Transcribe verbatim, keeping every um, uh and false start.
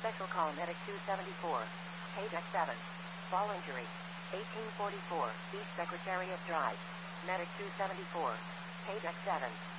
Special call Medic two seventy-four. Paydeck seven. Fall injury. eighteen forty-four, East Secretariat Drive. Medic two seventy-four. Paydeck seven.